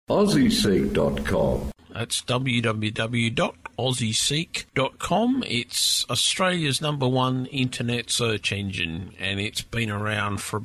AussieSeek.com. That's www.aussieseek.com. It's Australia's #1 internet search engine, and it's been around for